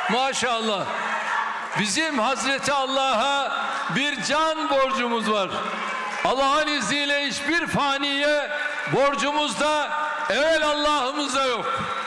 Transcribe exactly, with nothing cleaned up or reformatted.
Maşallah. Bizim Hazreti Allah'a bir can borcumuz var. Allah'ın izniyle hiçbir faniye borcumuz da evvel Allah'ımızda yok.